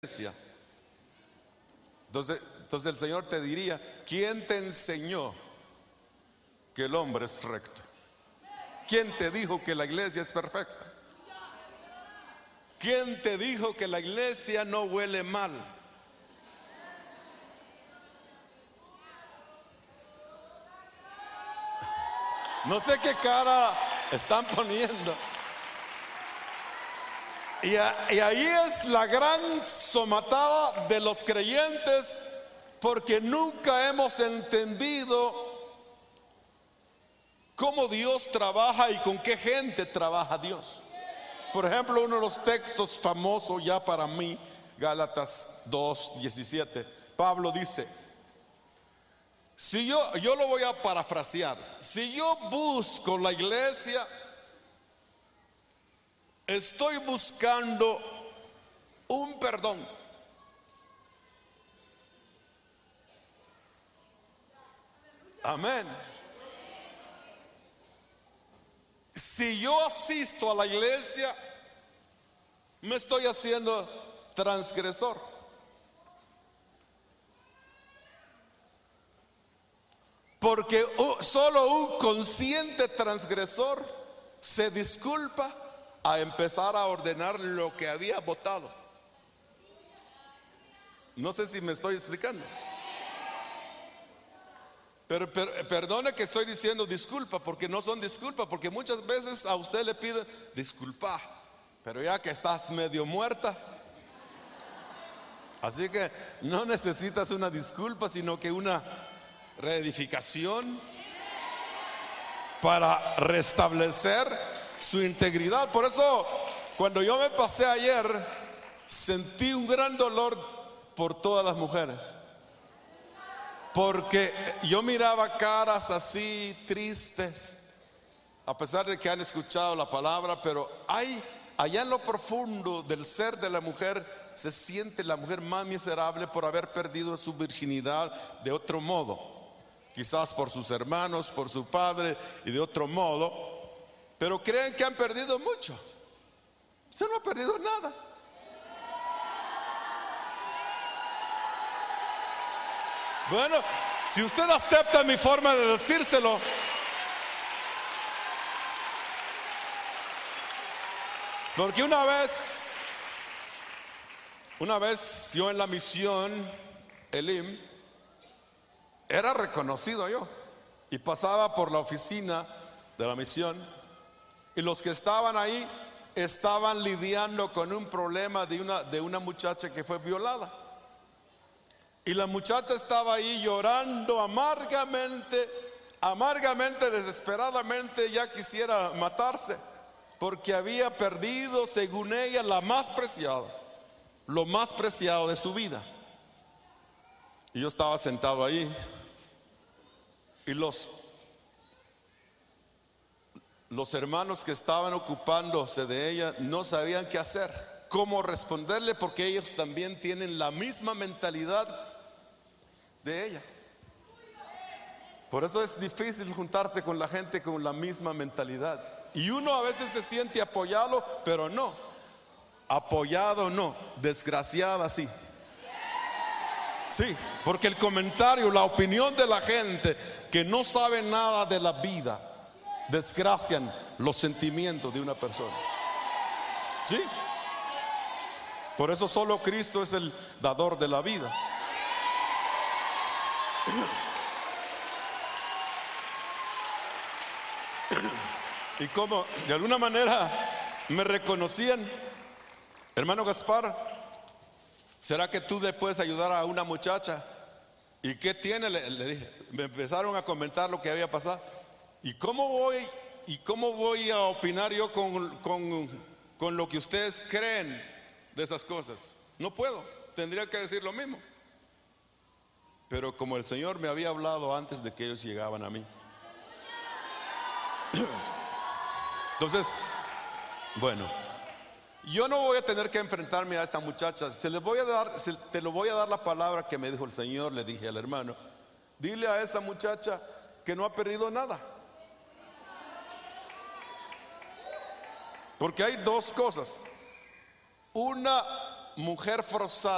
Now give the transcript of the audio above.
iglesia. Entonces el Señor te diría: ¿quién te enseñó que el hombre es recto? ¿Quién te dijo que la iglesia es perfecta? ¿Quién te dijo que la iglesia no huele mal? No sé qué cara están poniendo. Y ahí es la gran somatada de los creyentes, porque nunca hemos entendido cómo Dios trabaja y con qué gente trabaja Dios. Por ejemplo, uno de los textos famosos ya para mí, Gálatas 2:17, Pablo dice: si yo lo voy a parafrasear, si yo busco la iglesia, estoy buscando un perdón. Amén. Si yo asisto a la iglesia, me estoy haciendo transgresor. Porque solo un consciente transgresor se disculpa a empezar a ordenar lo que había votado. No sé si me estoy explicando. Pero perdone que estoy diciendo disculpa, porque no son disculpas, porque muchas veces a usted le piden disculpa, pero ya que estás medio muerta, así que no necesitas una disculpa, sino que una reedificación para restablecer su integridad. Por eso, cuando yo me pasé ayer, sentí un gran dolor por todas las mujeres, porque yo miraba caras así tristes, a pesar de que han escuchado la palabra, pero allá en lo profundo del ser de la mujer se siente la mujer más miserable por haber perdido su virginidad de otro modo, quizás por sus hermanos, por su padre y de otro modo, pero creen que han perdido mucho. Usted no ha perdido nada. Bueno, si usted acepta mi forma de decírselo, porque una vez yo en la misión Elim era reconocido yo, y pasaba por la oficina de la misión, y los que estaban ahí estaban lidiando con un problema de una muchacha que fue violada. Y la muchacha estaba ahí llorando amargamente, desesperadamente, ya quisiera matarse, porque había perdido, según ella, lo más preciado de su vida. Y yo estaba sentado ahí, y los hermanos que estaban ocupándose de ella no sabían qué hacer, cómo responderle, porque ellos también tienen la misma mentalidad de ella. Por eso es difícil juntarse con la gente con la misma mentalidad. Y uno a veces se siente apoyado, pero no. Apoyado no, desgraciada sí. Sí, porque el comentario, la opinión de la gente que no sabe nada de la vida, desgracian los sentimientos de una persona. Sí. Por eso solo Cristo es el dador de la vida. Y como de alguna manera me reconocían: hermano Gaspar, ¿será que tú le puedes ayudar a una muchacha? ¿Y qué tiene? Le dije. Me empezaron a comentar lo que había pasado. ¿Y cómo voy a opinar yo con lo que ustedes creen de esas cosas? No puedo, tendría que decir lo mismo. Pero como el Señor me había hablado antes de que ellos llegaban a mí, entonces, bueno, yo no voy a tener que enfrentarme a esta muchacha. Te lo voy a dar la palabra que me dijo el Señor. Le dije al hermano: dile a esa muchacha que no ha perdido nada. Porque hay dos cosas: una mujer forzada